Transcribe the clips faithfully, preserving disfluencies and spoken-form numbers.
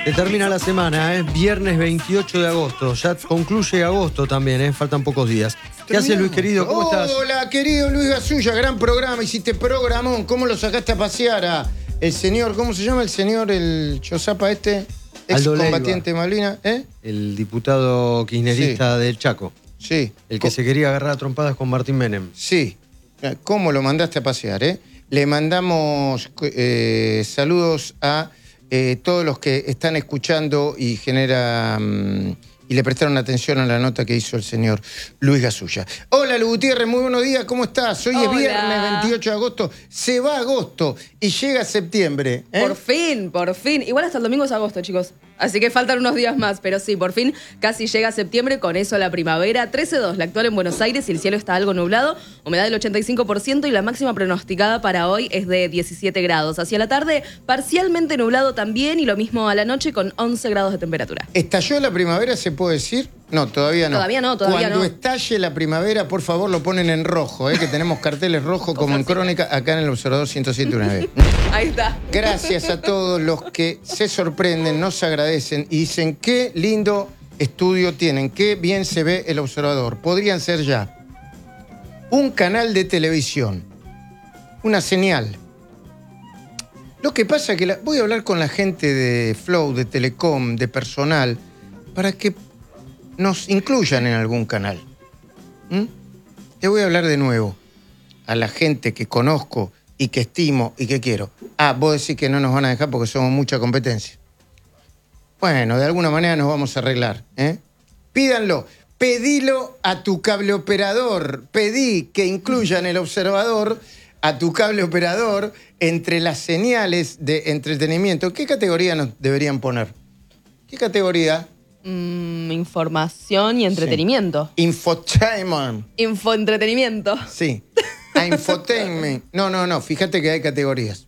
Se termina la semana, ¿eh? Viernes veintiocho de agosto. Ya concluye agosto también, ¿eh? Faltan pocos días. ¿Qué haces, Luis querido? ¿Cómo Hola, estás? Hola, querido Luis Gasulla. Gran programa. Hiciste programón. ¿Cómo lo sacaste a pasear a el señor? ¿Cómo se llama el señor? El chozapa este. Excombatiente Malvina, ¿eh? El diputado kirchnerista Sí. del Chaco. Sí. El que se quería agarrar a trompadas con Martín Menem. Sí. ¿Cómo lo mandaste a pasear, eh? Le mandamos eh, saludos a eh, todos los que están escuchando y genera um, y le prestaron atención a la nota que hizo el señor Luis Gasulla. Hola, Lu Gutiérrez, muy buenos días, ¿cómo estás? Hoy Hola. es viernes veintiocho de agosto, se va agosto y llega septiembre. ¿eh? Por fin, por fin. Igual hasta el domingo es agosto, chicos. Así que faltan unos días más, pero sí, por fin casi llega septiembre, con eso la primavera. trece dos, la actual en Buenos Aires, y el cielo está algo nublado, humedad del ochenta y cinco por ciento y la máxima pronosticada para hoy es de diecisiete grados. Hacia la tarde, parcialmente nublado también, y lo mismo a la noche con once grados de temperatura. ¿Estalló la primavera, se puede decir? No, todavía no. Todavía no, todavía Cuando no. estalle la primavera, por favor, lo ponen en rojo, ¿eh? Que tenemos carteles rojos como en Crónica, acá en el Observador ciento siete punto nueve. Ahí está. Gracias a todos los que se sorprenden, nos agradecen y dicen qué lindo estudio tienen, qué bien se ve el Observador. Podrían ser ya un canal de televisión, una señal. Lo que pasa es que la, voy a hablar con la gente de Flow, de Telecom, de personal, para que nos incluyan en algún canal. ¿Mm? Te voy a hablar de nuevo a la gente que conozco y que estimo y que quiero. Ah, vos decís que no nos van a dejar porque somos mucha competencia. Bueno, de alguna manera nos vamos a arreglar. ¿eh? Pídanlo. Pedilo a tu cable operador. Pedí que incluyan el Observador a tu cable operador entre las señales de entretenimiento. ¿Qué categoría nos deberían poner? ¿Qué categoría? Mm, información y entretenimiento. Sí. Infotainment. Infoentretenimiento. Sí. A infotainment. No, no, no. Fíjate que hay categorías.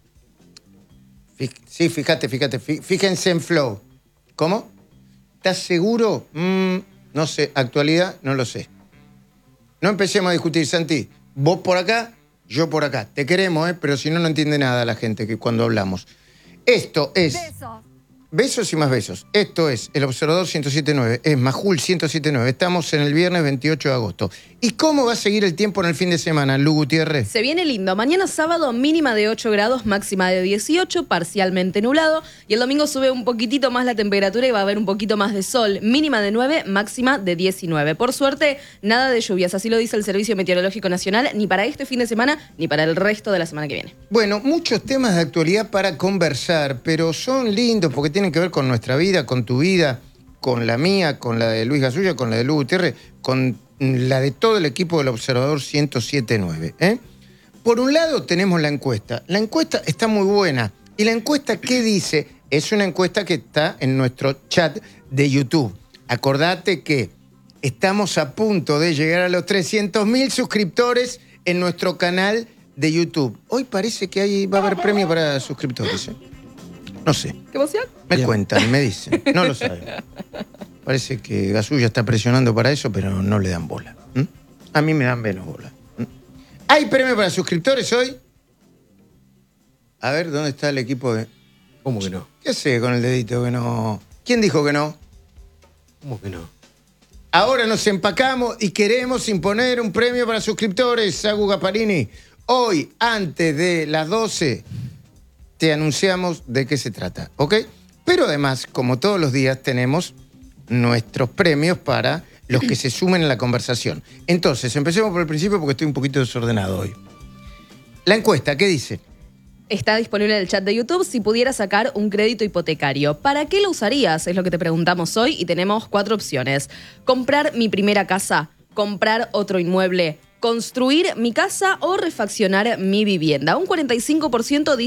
Fí sí, fíjate, fíjate. Fí fíjense en Flow. ¿Cómo? ¿Estás seguro? Mm, no sé. Actualidad, no lo sé. No empecemos a discutir, Santi. Vos por acá, yo por acá. Te queremos, ¿eh? Pero si no, no entiende nada la gente que cuando hablamos. Esto es... Besos. Besos y más besos. Esto es el Observador ciento siete punto nueve. Es Majul ciento siete punto nueve. Estamos en el viernes veintiocho de agosto. ¿Y cómo va a seguir el tiempo en el fin de semana, Lu Gutiérrez? Se viene lindo. Mañana sábado mínima de ocho grados, máxima de dieciocho, parcialmente nublado. Y el domingo sube un poquitito más la temperatura y va a haber un poquito más de sol. Mínima de nueve, máxima de diecinueve. Por suerte, nada de lluvias. Así lo dice el Servicio Meteorológico Nacional, ni para este fin de semana, ni para el resto de la semana que viene. Bueno, muchos temas de actualidad para conversar, pero son lindos porque tienen que ver con nuestra vida, con tu vida, con la mía, con la de Luis Gasulla, con la de Lu Gutiérrez, con la de todo el equipo del Observador ciento siete punto nueve. ¿eh? Por un lado tenemos la encuesta. La encuesta está muy buena. ¿Y la encuesta qué dice? Es una encuesta que está en nuestro chat de YouTube. Acordate que estamos a punto de llegar a los trescientos mil suscriptores en nuestro canal de YouTube. Hoy parece que hay, va a haber premio para suscriptores. ¿eh? No sé. ¿Qué emoción? Me Bien. cuentan, me dicen. No lo saben. Parece que Gasulla está presionando para eso, pero no le dan bola. ¿Mm? A mí me dan menos bola. ¿Mm? ¿Hay premio para suscriptores hoy? A ver, ¿dónde está el equipo de...? ¿Cómo que no? ¿Qué sé con el dedito que no...? ¿Quién dijo que no? ¿Cómo que no? Ahora nos empacamos y queremos imponer un premio para suscriptores, Agu Gaparini. Hoy, antes de las doce, te anunciamos de qué se trata, ¿ok? Pero además, como todos los días, tenemos nuestros premios para los que se sumen a la conversación. Entonces, empecemos por el principio porque estoy un poquito desordenado hoy. La encuesta, ¿qué dice? Está disponible en el chat de YouTube si pudieras sacar un crédito hipotecario. ¿Para qué lo usarías? Es lo que te preguntamos hoy y tenemos cuatro opciones. Comprar mi primera casa, comprar otro inmueble, construir mi casa o refaccionar mi vivienda. Un cuarenta y cinco por ciento dice